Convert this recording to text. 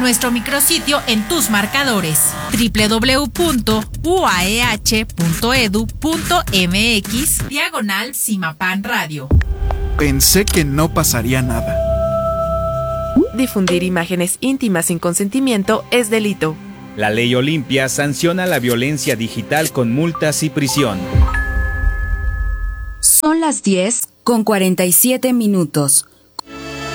nuestro micrositio en tus marcadores www.uaeh.edu.mx/Cimapan Radio. Pensé que no pasaría nada. Difundir imágenes íntimas sin consentimiento es delito. La ley Olimpia sanciona la violencia digital con multas y prisión. Son las 10:47.